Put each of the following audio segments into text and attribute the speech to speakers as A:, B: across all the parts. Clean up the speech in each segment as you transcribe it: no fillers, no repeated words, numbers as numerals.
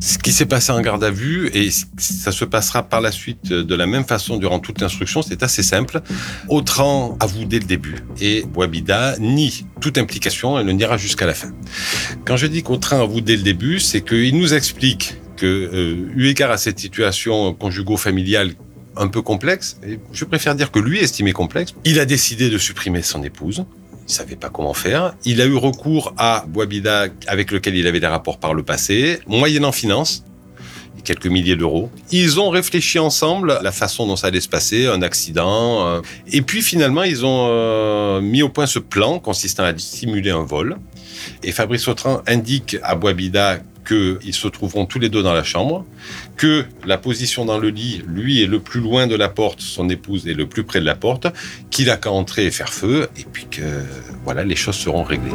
A: Ce qui s'est passé en garde à vue, et ça se passera par la suite de la même façon durant toute l'instruction, c'est assez simple. Autran avoue dès le début et Bouabida nie toute implication et le niera jusqu'à la fin. Quand je dis qu'Autran avoue dès le début, c'est qu'il nous explique que, eu égard à cette situation conjugo-familiale un peu complexe, et je préfère dire que lui estimait complexe, il a décidé de supprimer son épouse. Il ne savait pas comment faire. Il a eu recours à Bouabida, avec lequel il avait des rapports par le passé, moyennant finance, quelques milliers d'euros. Ils ont réfléchi ensemble la façon dont ça allait se passer, un accident. Et puis finalement, ils ont mis au point ce plan consistant à dissimuler un vol. Et Fabrice Autran indique à Bouabida qu'ils se trouveront tous les deux dans la chambre, que la position dans le lit, lui est le plus loin de la porte, son épouse est le plus près de la porte, qu'il a qu'à entrer et faire feu, et puis que voilà, les choses seront réglées.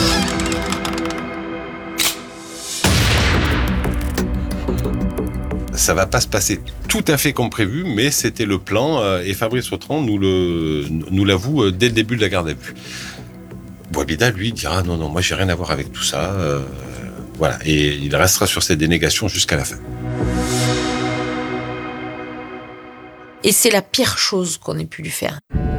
A: Ça va pas se passer tout à fait comme prévu, mais c'était le plan, et Fabrice Autran nous l'avoue dès le début de la garde à vue. Bouabida, lui, dira non, moi j'ai rien à voir avec tout ça. Voilà, et il restera sur ses dénégations jusqu'à la fin.
B: Et c'est la pire chose qu'on ait pu lui faire.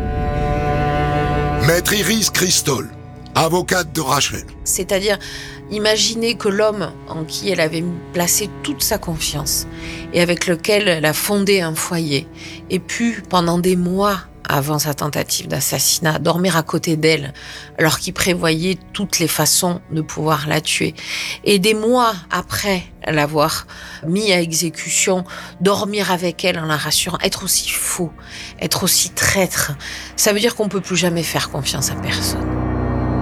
C: Maître Iris Christol, avocate de Rachel.
B: C'est-à-dire, imaginez que l'homme en qui elle avait placé toute sa confiance et avec lequel elle a fondé un foyer ait pu, pendant des mois avant sa tentative d'assassinat, dormir à côté d'elle, alors qu'il prévoyait toutes les façons de pouvoir la tuer. Et des mois après l'avoir mis à exécution, dormir avec elle en la rassurant, être aussi faux, être aussi traître, ça veut dire qu'on peut plus jamais faire confiance à personne.